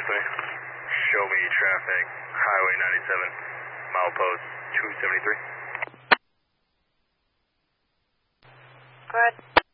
me. Show me traffic, Highway 97, milepost 273. Go ahead.